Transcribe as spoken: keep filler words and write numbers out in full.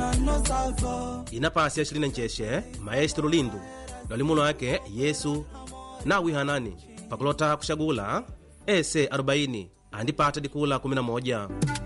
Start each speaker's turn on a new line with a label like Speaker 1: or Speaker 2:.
Speaker 1: inapasi ya shirina ncheshe maestro Lindu lolimulo wake Yesu na wihanani pakulota kushagula ese arobaini andipata dikula kumi na moja.